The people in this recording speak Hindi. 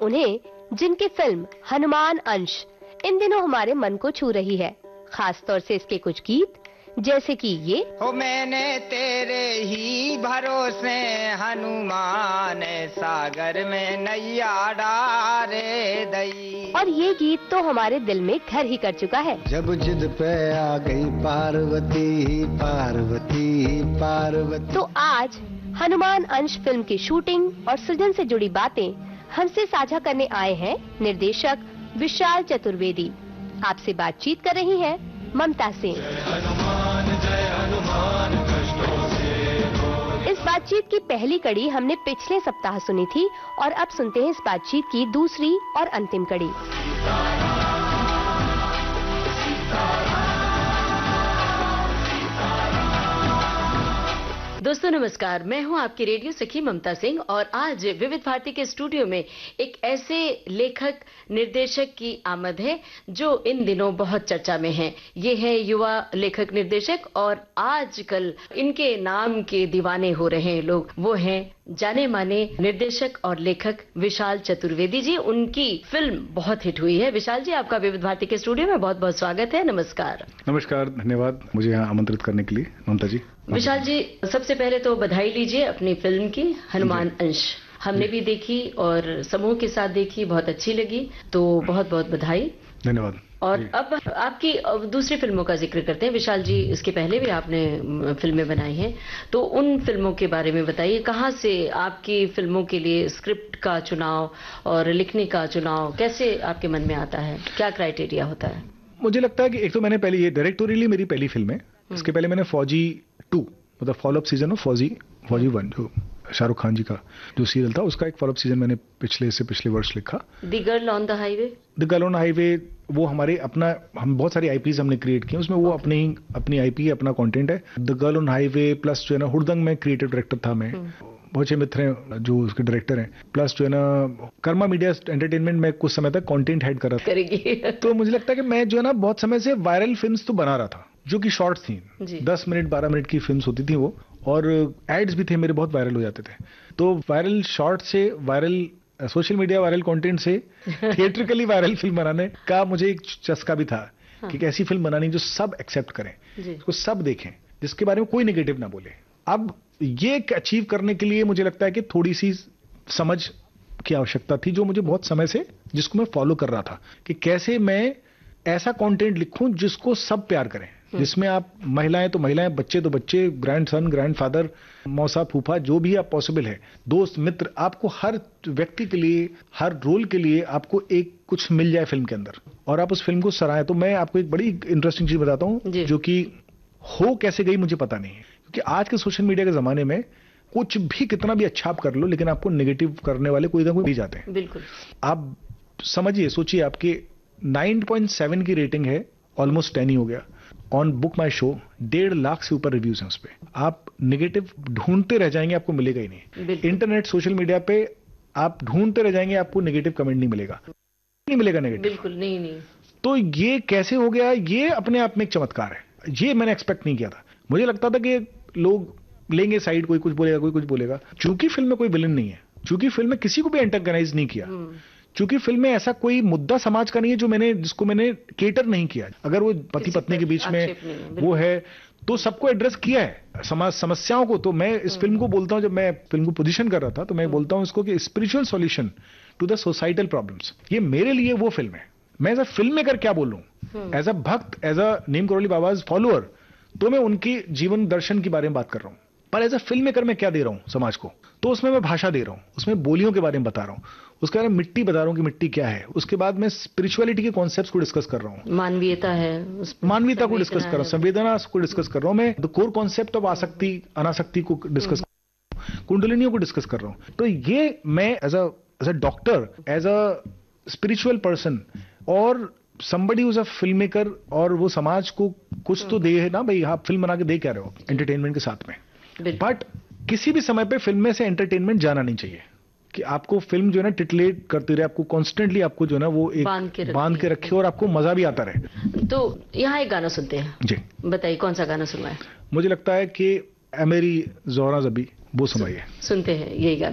उन्हें जिनकी फिल्म हनुमान अंश इन दिनों हमारे मन को छू रही है, खास तौर से इसके कुछ गीत जैसे कि ये हो मैंने तेरे ही भरोसे हनुमान सागर में नैया डारे दई। और ये गीत तो हमारे दिल में घर ही कर चुका है। जब जिद पे आ गई पार्वती पार्वती पार्वती। तो आज हनुमान अंश फिल्म की शूटिंग और सृजन से जुड़ी बातें हमसे साझा करने आए हैं निर्देशक विशाल चतुर्वेदी। आपसे बातचीत कर रही हैं ममता सिंह। इस बातचीत की पहली कड़ी हमने पिछले सप्ताह सुनी थी और अब सुनते हैं इस बातचीत की दूसरी और अंतिम कड़ी। दोस्तों नमस्कार, मैं हूं आपकी रेडियो सखी ममता सिंह और आज विविध भारती के स्टूडियो में एक ऐसे लेखक निर्देशक की आमद है जो इन दिनों बहुत चर्चा में हैं। ये है युवा लेखक निर्देशक और आजकल इनके नाम के दीवाने हो रहे हैं लोग। वो हैं जाने माने निर्देशक और लेखक विशाल चतुर्वेदी जी। उनकी फिल्म बहुत हिट हुई है। विशाल जी, आपका विविध भारती के स्टूडियो में बहुत बहुत स्वागत है। नमस्कार। नमस्कार, धन्यवाद मुझे यहाँ आमंत्रित करने के लिए ममता जी। विशाल जी, सबसे पहले तो बधाई लीजिए अपनी फिल्म की हनुमान अंश। हमने भी देखी और समूह के साथ देखी, बहुत अच्छी लगी, तो बहुत बहुत बधाई। धन्यवाद। और अब आपकी दूसरी फिल्मों का जिक्र करते हैं। विशाल जी, इसके पहले भी आपने फिल्में बनाई हैं, तो उन फिल्मों के बारे में बताइए। कहाँ से आपकी फिल्मों के लिए स्क्रिप्ट का चुनाव और लिखने का चुनाव कैसे आपके मन में आता है? क्या क्राइटेरिया होता है? मुझे लगता है कि एक तो मैंने पहले ये डायरेक्टोरियली मेरी पहली फिल्म है। इसके पहले मैंने फौजी 2 मतलब फॉलोअप सीजन ऑफ फौजी 1 जो शाहरुख खान जी का जो सीरियल था, उसका एक फॉलोअप सीजन मैंने पिछले वर्ष लिखा। The girl on the highway. The girl on highway वो हमारे हम बहुत सारी आईपीज हमने क्रिएट की, उसमें वो अपनी आईपी अपना कंटेंट है। The girl on highway plus जो है ना हुड़दंग में क्रिएटिव डायरेक्टर था मैं। बहुत अच्छे मित्र हैं जो उसके डायरेक्टर हैं। प्लस जो है ना कर्मा मीडिया एंटरटेनमेंट में कुछ समय तक कंटेंट हेड कर रहा था। तो मुझे लगता है कि मैं जो है ना बहुत समय से वायरल फिल्म्स तो बना रहा था जो कि शॉर्ट थी, 10 मिनट 12 मिनट की फिल्म्स होती थी वो, और एड्स भी थे मेरे, बहुत वायरल हो जाते थे। तो वायरल शॉर्ट से viral social media viral content से थिएट्रिकली वायरल फिल्म बनाने का मुझे एक चस्का भी था। कि एक ऐसी फिल्म बनानी जो सब एक्सेप्ट करें, उसको सब देखें, जिसके बारे में कोई नेगेटिव ना बोले। अब ये अचीव करने के लिए मुझे लगता है कि थोड़ी सी समझ की आवश्यकता थी, जो मुझे बहुत समय से जिसको मैं फॉलो कर रहा था कि कैसे मैं ऐसा कंटेंट लिखूं जिसको सब प्यार करें, जिसमें आप महिलाएं तो महिलाएं, बच्चे तो बच्चे, ग्रैंडसन ग्रैंडफादर, मौसा फूफा, जो भी आप पॉसिबल है, दोस्त मित्र, आपको हर व्यक्ति के लिए हर रोल के लिए आपको एक कुछ मिल जाए फिल्म के अंदर और आप उस फिल्म को सराहें। तो मैं आपको एक बड़ी इंटरेस्टिंग चीज बताता हूं जो कि हो कैसे गई मुझे पता नहीं है, क्योंकि आज के सोशल मीडिया के जमाने में कुछ भी कितना भी अच्छा आप कर लो, लेकिन आपको नेगेटिव करने वाले कोई ना कोई भी जाते हैं। बिल्कुल। आप समझिए, सोचिए, आपके 9.7 की रेटिंग है, ऑलमोस्ट 10 ही हो गया। On book my show 1.5 lakh से ऊपर रिव्यूज हैं उस पे। आप नेगेटिव ढूंढते रह जाएंगे, आपको मिलेगा ही नहीं। इंटरनेट सोशल मीडिया पे आप ढूंढते रह जाएंगे, आपको नेगेटिव कमेंट नहीं मिलेगा नेगेटिव। बिल्कुल नहीं। तो ये कैसे हो गया? ये अपने आप में एक चमत्कार है। ये मैंने एक्सपेक्ट नहीं किया था। मुझे लगता था कि लोग लेंगे साइड, कोई कुछ बोलेगा, कोई कुछ बोलेगा। चूंकि फिल्म में कोई विलन नहीं है, चूंकि फिल्म में किसी को भी एंटागनाइज नहीं किया, चूंकि फिल्म में ऐसा कोई मुद्दा समाज का नहीं है जिसको मैंने केटर नहीं किया। अगर वो पति पत्नी के बीच में वो है तो सबको एड्रेस किया है, समाज समस्याओं को। तो मैं इस फिल्म को बोलता हूं, जब मैं फिल्म को पोजीशन कर रहा था तो मैं बोलता हूं इसको कि spiritual solution to the societal problems. ये मेरे लिए वो फिल्म है। मैं एज अ फिल्म मेकर क्या बोल रहा हूं, एज अ भक्त, as a Neem Karauli बाबाज follower, तो मैं उनकी जीवन दर्शन के बारे में बात कर रहा हूं। पर एज अ फिल्म मेकर मैं क्या दे रहा हूं समाज को, तो उसमें मैं भाषा दे रहा हूं, उसमें बोलियों के बारे में बता रहा हूं, उसके बारे में मिट्टी बता रहा हूं कि मिट्टी क्या है। उसके बाद मैं स्पिरिचुअलिटी के कॉन्सेप्ट्स को डिस्कस कर रहा हूं, मानवीयता है, मानवीयता को डिस्कस कर रहा हूं, संवेदना को डिस्कस कर रहा हूं, मैं द कोर कॉन्सेप्ट ऑफ आसक्ति अनासक्ति को डिस्कस कर रहा हूं, कुंडलिनियों को डिस्कस कर रहा हूं। तो ये मैं as a doctor, as a spiritual person और somebody who's a film maker, और वो समाज को कुछ तो दे है ना भाई, आप फिल्म बना के दे क्या रहे हो एंटरटेनमेंट के साथ में। बट किसी भी समय पे फिल्म में से एंटरटेनमेंट जाना नहीं चाहिए कि आपको फिल्म जो है ना टिटलेट करती रहे, आपको कॉन्स्टेंटली आपको जो है ना वो एक बांध के रखे और आपको मजा भी आता रहे। तो यहाँ एक गाना सुनते हैं जी, बताइए कौन सा गाना सुनवाए? मुझे लगता है कि मेरी जोहरा जबी वो सुनाइए। सुनते हैं यही गाना।